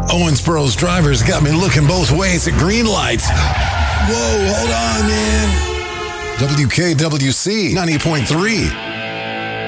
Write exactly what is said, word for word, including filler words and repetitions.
Owensboro's drivers got me looking both ways at green lights. Whoa, hold on, man. W K W C ninety point three.